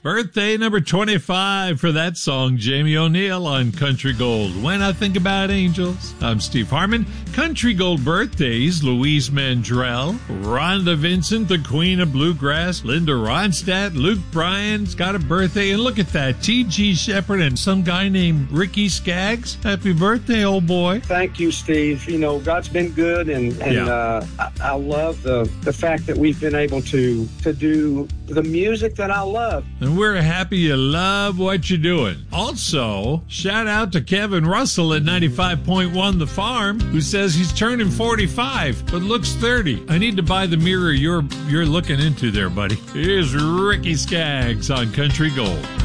Birthday number 25 for that song, Jamie O'Neill on Country Gold. When I Think About Angels. I'm Steve Harmon. Country Gold birthdays, Louise Mandrell, Rhonda Vincent, the Queen of Bluegrass, Linda Ronstadt, Luke Bryan's got a birthday. And look at that, T.G. Shepherd and some guy named Ricky Skaggs. Happy birthday, old boy. Thank you, Steve. You know, God's been good, and I love the fact that we've been able to do the music that I love. And we're happy you love what you're doing. Also, shout out to Kevin Russell at 95.1 The Farm, who says he's turning 45 but looks 30. I need to buy the mirror you're looking into there, buddy. Here's Ricky Skaggs on Country Gold.